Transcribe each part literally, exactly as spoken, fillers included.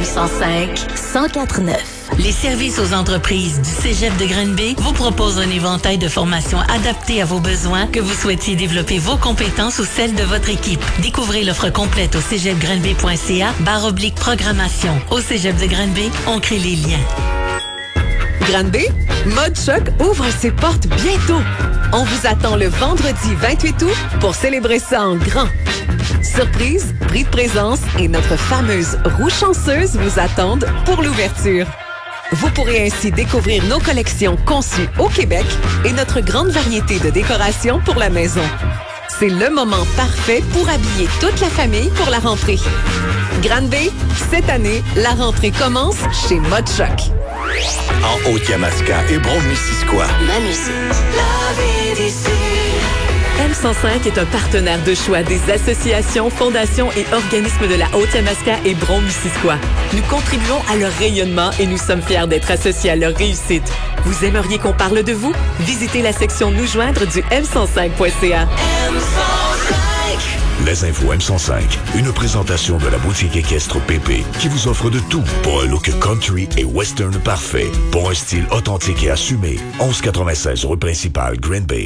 cent cinq, cent quatre neuf. Les services aux entreprises du Cégep de Granby vous proposent un éventail de formations adaptées à vos besoins, que vous souhaitiez développer vos compétences ou celles de votre équipe. Découvrez l'offre complète au cégep granby point c a barre oblique programmation. Au Cégep de Granby, on crée les liens. Granby, Mode Choc ouvre ses portes bientôt. On vous attend le vendredi vingt-huit août pour célébrer ça en grand. Surprise, prix de présence et notre fameuse roue chanceuse vous attendent pour l'ouverture. Vous pourrez ainsi découvrir nos collections conçues au Québec et notre grande variété de décorations pour la maison. C'est le moment parfait pour habiller toute la famille pour la rentrée. Granby, cette année, la rentrée commence chez Mode Choc. En Haute-Yamaska et Brome-Missisquoi. Ma musique. La vie d'ici. M cent cinq est un partenaire de choix des associations, fondations et organismes de la Haute-Yamaska et Brome-Missisquoi. Nous contribuons à leur rayonnement et nous sommes fiers d'être associés à leur réussite. Vous aimeriez qu'on parle de vous? Visitez la section Nous joindre du m cent cinq point c a. M cent cinq. Les infos M cent cinq, une présentation de la boutique équestre P P qui vous offre de tout pour un look country et western parfait, pour un style authentique et assumé. onze quatre-vingt-seize rue principale, Green Bay.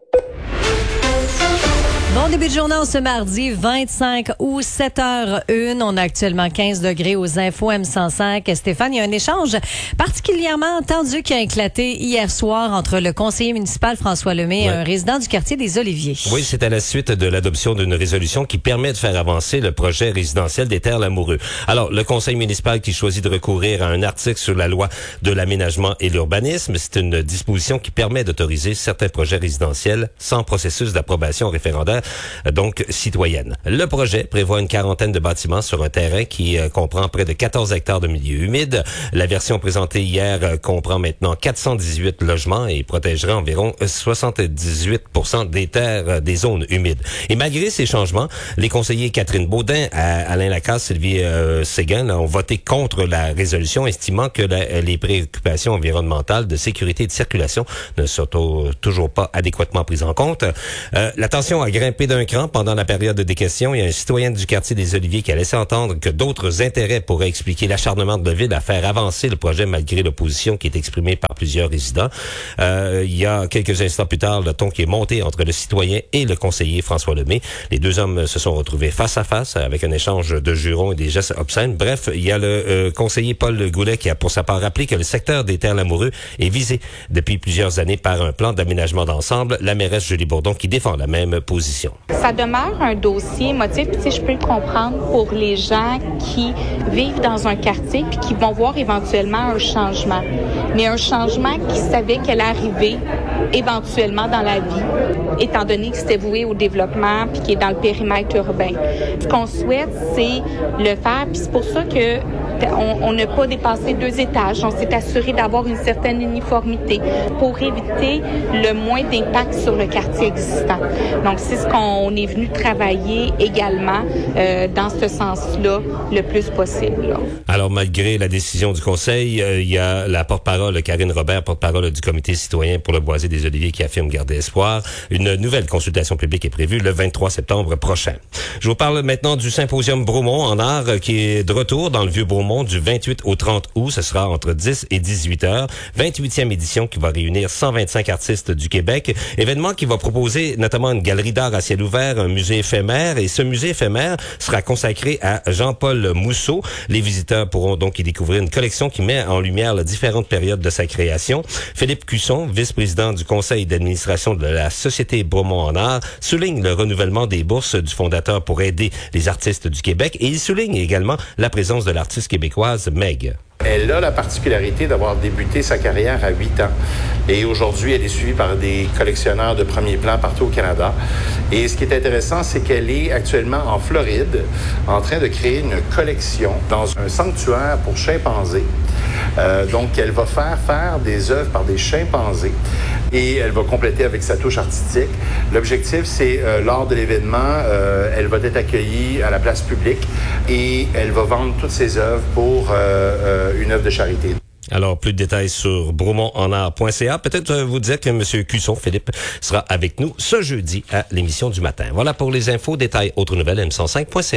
Bon début de journée en ce mardi vingt-cinq août, sept heures une. On a actuellement quinze degrés aux infos M cent cinq. Stéphane, il y a un échange particulièrement tendu qui a éclaté hier soir entre le conseiller municipal François Lemay et ouais. un résident du quartier des Oliviers. Oui, c'est à la suite de l'adoption d'une résolution qui permet de faire avancer le projet résidentiel des Terres Lamoureux. Alors, le conseil municipal qui choisit de recourir à un article sur la loi de l'aménagement et l'urbanisme, c'est une disposition qui permet d'autoriser certains projets résidentiels sans processus d'approbation référendaire, donc citoyenne. Le projet prévoit une quarantaine de bâtiments sur un terrain qui euh, comprend près de quatorze hectares de milieux humides. La version présentée hier euh, comprend maintenant quatre cent dix-huit logements et protégerait environ soixante-dix-huit pour cent des terres euh, des zones humides. Et malgré ces changements, les conseillers Catherine Baudin, Alain Lacasse, Sylvie euh, Séguin là, ont voté contre la résolution, estimant que la, les préoccupations environnementales de sécurité et de circulation ne sont au, toujours pas adéquatement prises en compte. Euh, la tension a grimpé d'un cran pendant la période des questions. Il y a un citoyen du quartier des Oliviers qui a laissé entendre que d'autres intérêts pourraient expliquer l'acharnement de la ville à faire avancer le projet malgré l'opposition qui est exprimée par plusieurs résidents. Euh, il y a quelques instants plus tard, le ton qui est monté entre le citoyen et le conseiller François Lemay. Les deux hommes se sont retrouvés face à face avec un échange de jurons et des gestes obscènes. Bref, il y a le euh, conseiller Paul Goulet qui a pour sa part rappelé que le secteur des Terres Lamoureux est visé depuis plusieurs années par un plan d'aménagement d'ensemble. La mairesse Julie Bourdon qui défend la même position. Ça demeure un dossier émotif, puis tu sais, je peux le comprendre pour les gens qui vivent dans un quartier puis qui vont voir éventuellement un changement. Mais un changement qui savait qu'elle arrivait éventuellement dans la vie, étant donné que c'était voué au développement puis qui est dans le périmètre urbain. Ce qu'on souhaite, c'est le faire, puis c'est pour ça que on, on n'a pas dépassé deux étages. On s'est assuré d'avoir une certaine uniformité pour éviter le moins d'impact sur le quartier existant. Donc, c'est ce qu'on est venu travailler également euh, dans ce sens-là le plus possible. Là. Alors, malgré la décision du Conseil, euh, il y a la porte-parole, Karine Robert, porte-parole du Comité citoyen pour le boisé des Oliviers, qui affirme garder espoir. Une nouvelle consultation publique est prévue le vingt-trois septembre prochain. Je vous parle maintenant du Symposium Bromont en art euh, qui est de retour dans le Vieux-Bromont du vingt-huit au trente août. Ce sera entre dix et dix-huit heures. vingt-huitième édition qui va réunir cent vingt-cinq artistes du Québec. Événement qui va proposer notamment une galerie d'art à ciel ouvert, un musée éphémère. Et ce musée éphémère sera consacré à Jean-Paul Mousseau. Les visiteurs pourront donc y découvrir une collection qui met en lumière les différentes périodes de sa création. Philippe Cusson, vice-président du conseil d'administration de la Société Bromont en art, souligne le renouvellement des bourses du fondateur pour aider les artistes du Québec. Et il souligne également la présence de l'artiste québécoise Meg. Elle a la particularité d'avoir débuté sa carrière à huit ans. Et aujourd'hui, elle est suivie par des collectionneurs de premier plan partout au Canada. Et ce qui est intéressant, c'est qu'elle est actuellement en Floride, en train de créer une collection dans un sanctuaire pour chimpanzés. Euh, donc, elle va faire faire des œuvres par des chimpanzés et elle va compléter avec sa touche artistique. L'objectif, c'est euh, lors de l'événement, euh, elle va être accueillie à la place publique et elle va vendre toutes ses œuvres pour euh, euh, une œuvre de charité. Alors, plus de détails sur bromont en art point c a. Peut-être euh, vous dire que M. Cusson, Philippe, sera avec nous ce jeudi à l'émission du matin. Voilà pour les infos, détails, autres nouvelles, m cent cinq point c a.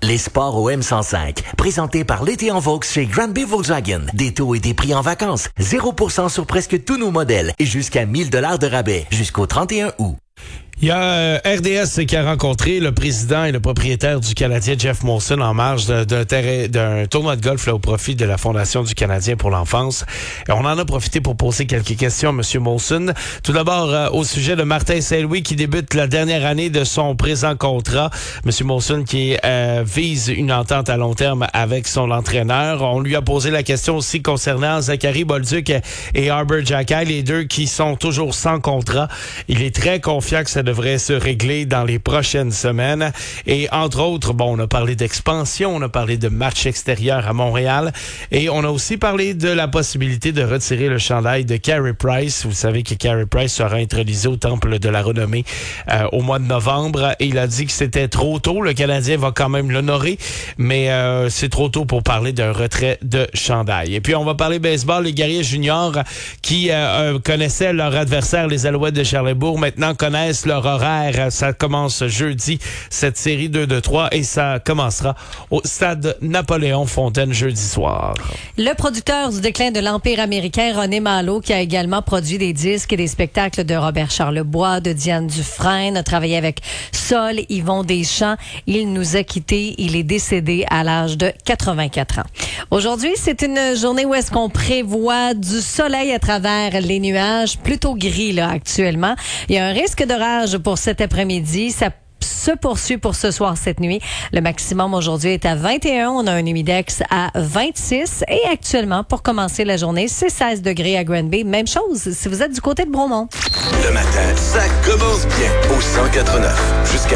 Les sports au M cent cinq. Présenté par l'été en Vaux chez Granby Volkswagen. Des taux et des prix en vacances. zéro pour cent sur presque tous nos modèles. Et jusqu'à mille dollars de rabais. Jusqu'au trente et un août. Il y a euh, R D S qui a rencontré le président et le propriétaire du Canadien, Jeff Molson, en marge d'un, d'un, terrain, d'un tournoi de golf là, au profit de la Fondation du Canadien pour l'enfance. Et on en a profité pour poser quelques questions à M. Molson. Tout d'abord, euh, au sujet de Martin Saint-Louis qui débute la dernière année de son présent contrat. M. Molson qui euh, vise une entente à long terme avec son entraîneur. On lui a posé la question aussi concernant Zachary Bolduc et Arbor Xhekaj, les deux qui sont toujours sans contrat. Il est très confiant que ça devrait se régler dans les prochaines semaines. Et entre autres, bon, on a parlé d'expansion, on a parlé de matchs extérieurs à Montréal et on a aussi parlé de la possibilité de retirer le chandail de Carey Price. Vous savez que Carey Price sera intronisé au Temple de la Renommée euh, au mois de novembre et il a dit que c'était trop tôt. Le Canadien va quand même l'honorer, mais euh, c'est trop tôt pour parler d'un retrait de chandail. Et puis on va parler baseball. Les Guerriers juniors qui euh, euh, connaissaient leur adversaire, les Alouettes de Charlesbourg, maintenant connaissent leur horaire. Ça commence jeudi, cette série deux de trois, et ça commencera au stade Napoléon Fontaine jeudi soir. Le producteur du déclin de l'Empire américain, René Malo, qui a également produit des disques et des spectacles de Robert Charlebois, de Diane Dufresne, a travaillé avec Sol, Yvon Deschamps. Il nous a quittés. Il est décédé à l'âge de quatre-vingt-quatre ans. Aujourd'hui, c'est une journée où est-ce qu'on prévoit du soleil à travers les nuages, plutôt gris là actuellement. Il y a un risque d'orage pour cet après-midi. Ça se poursuit pour ce soir, cette nuit. Le maximum aujourd'hui est à vingt et un. On a un humidex à vingt-six. Et actuellement, pour commencer la journée, c'est seize degrés à Granby. Même chose si vous êtes du côté de Bromont. Le matin, ça commence bien au cent quatre neuf. Jusqu'à